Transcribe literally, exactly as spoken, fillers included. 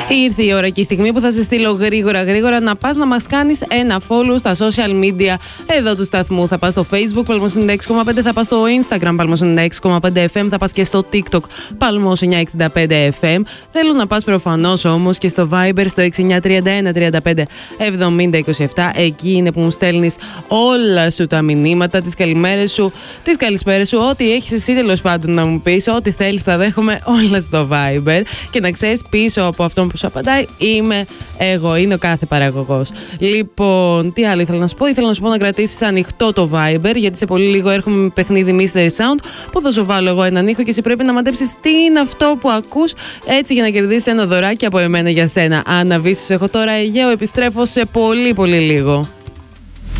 Ήρθε η ώρα και η στιγμή που θα σε στείλω γρήγορα γρήγορα να πας να μας κάνεις ένα follow στα social media εδώ του σταθμού. Θα πας στο Facebook Παλμός ενενήντα έξι κόμμα πέντε, θα πας στο Instagram Παλμός ενενήντα έξι κόμμα πέντε εφ εμ, θα πας και στο TikTok Παλμός εννιακόσια εξήντα πέντε εφ εμ. Θέλω να πας προφανώς όμως και στο Viber στο έξι εννιά τρία ένα τρία πέντε εβδομήντα είκοσι επτά. Εκεί είναι που μου στέλνεις όλα σου τα μηνύματα, τις καλημέρες σου, τις καλησπέρες σου, ό,τι έχεις εσύ τέλος πάντων να μου πεις, ό,τι θέλεις τα δέχομαι όλα στο Viber. Και να ξέρεις, πίσω από αυτόν που σου απαντάει είμαι εγώ, είναι ο κάθε παραγωγός. Λοιπόν, τι άλλο ήθελα να σου πω, ήθελα να σου πω να κρατήσεις ανοιχτό το Viber, γιατί σε πολύ λίγο έρχομαι με παιχνίδι Mystery Sound που θα σου βάλω εγώ έναν ήχο και εσύ πρέπει να μαντέψεις τι είναι αυτό που ακούς, έτσι για να κερδίσεις ένα δωράκι από εμένα για σένα. Άννα Βύσσου έχω τώρα, Αιγαίο, επιστρέφω σε πολύ πολύ λίγο.